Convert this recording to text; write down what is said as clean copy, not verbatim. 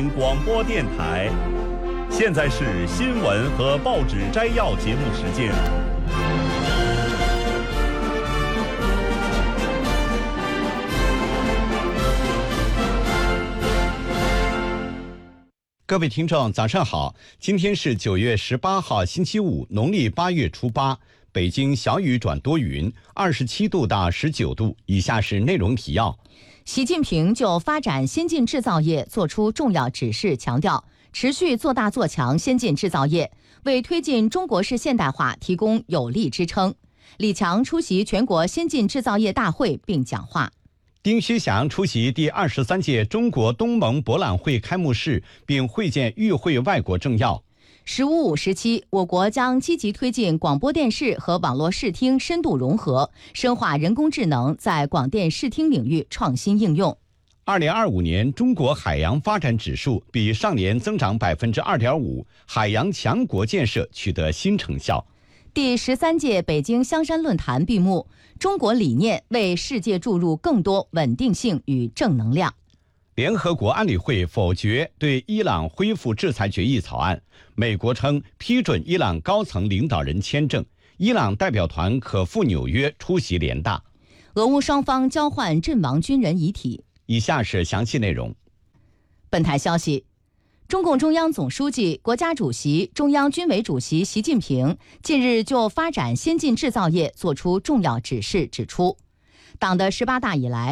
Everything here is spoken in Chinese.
广播电台。现在是新闻和报纸摘要节目时间。 各位听众，早上好！今天是9月18号，星期五，农历8月初8。北京小雨转多云，27度到19度。以下是内容提要。 习近平就发展先进制造业作出重要指示，强调持续做大做强先进制造业，为推进中国式现代化提供有力支撑。李强出席全国先进制造业大会并讲话。 丁薛祥出席第23届中国东盟博览会开幕式，并会见与会外国政要。 “15+5”时期，我国将积极推进广播电视和网络视听深度融合，深化人工智能在广电视听领域创新应用。 2025年中国海洋发展指数比上年增长2.5%，海洋强国建设取得新成效。 第13届北京香山论坛闭幕，中国理念为世界注入更多稳定性与正能量。 联合国安理会否决对伊朗恢复制裁决议草案，美国称批准伊朗高层领导人签证，伊朗代表团可赴纽约出席联大。 俄乌双方交换阵亡军人遗体。 以下是详细内容。 本台消息，中共中央总书记、国家主席、中央军委主席习近平近日就发展先进制造业作出重要指示，指出，党的18大以来，